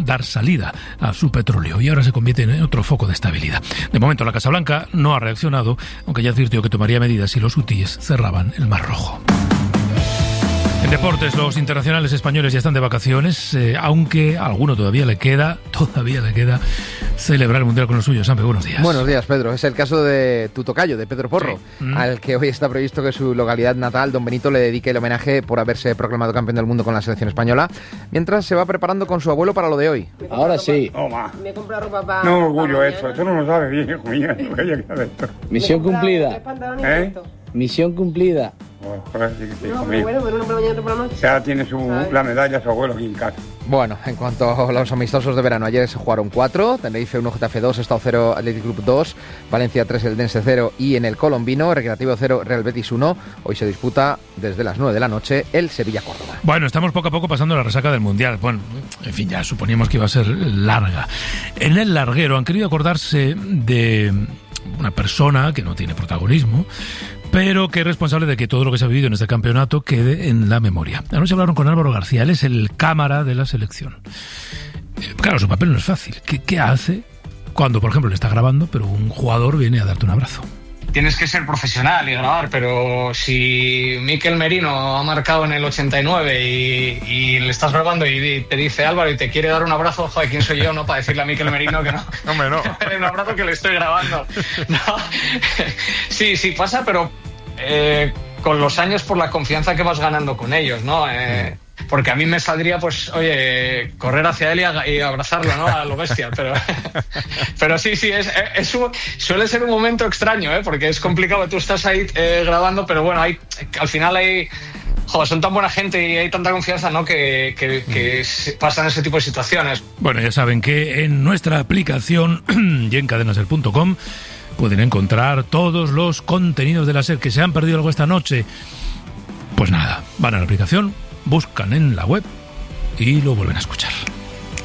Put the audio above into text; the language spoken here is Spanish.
dar salida a su petróleo y ahora se convierte en otro foco de estabilidad. De momento la Casa Blanca no ha reaccionado, aunque ya advirtió que tomaría medidas si los hutíes cerraban el Mar Rojo. En deportes, los internacionales españoles ya están de vacaciones, aunque a alguno todavía le queda celebrar el Mundial con los suyos. Sampe, buenos días. Buenos días, Pedro. Es el caso de tu tocayo, de Pedro Porro, sí. Al que hoy está previsto que su localidad natal, Don Benito, le dedique el homenaje por haberse proclamado campeón del mundo con la selección española, mientras se va preparando con su abuelo para lo de hoy. Ahora sí. Me compra ropa para... No orgullo eso, tú no lo sabes, viejo mío. Misión cumplida. Misión cumplida. Ya tiene la medalla su abuelo aquí en casa. Bueno, en cuanto a los amistosos de verano, ayer se jugaron 4, Tenerife 1, Getafe 2, Estado 0, Athletic Club 2, Valencia 3, Eldense 0 y en el Colombino, Recreativo 0, Real Betis 1. Hoy se disputa desde las 9 de la noche el Sevilla-Córdoba. Bueno, estamos poco a poco pasando la resaca del Mundial. Bueno, en fin, ya suponíamos que iba a ser larga. En el larguero han querido acordarse de una persona que no tiene protagonismo, pero que es responsable de que todo lo que se ha vivido en este campeonato quede en la memoria. Anoche hablaron con Álvaro García, él es el cámara de la selección. Claro, su papel no es fácil. ¿Qué hace cuando, por ejemplo, le está grabando, pero un jugador viene a darte un abrazo? Tienes que ser profesional y grabar, pero si Mikel Merino ha marcado en el 89 y le estás grabando y te dice Álvaro y te quiere dar un abrazo, joder, ¿quién soy yo, no? Para decirle a Mikel Merino que no. Hombre, no. Un abrazo que le estoy grabando. No. Sí, pasa, pero con los años por la confianza que vas ganando con ellos, ¿no? Porque a mí me saldría, pues, oye, correr hacia él y abrazarlo, ¿no? A lo bestia, pero sí, suele ser un momento extraño, porque es complicado, tú estás ahí grabando, pero bueno, al final son tan buena gente y hay tanta confianza, ¿no? Que pasan ese tipo de situaciones. Bueno, ya saben que en nuestra aplicación y en cadenaser.com pueden encontrar todos los contenidos de la SER. Que se han perdido algo esta noche, pues nada, van a la aplicación, buscan en la web y lo vuelven a escuchar.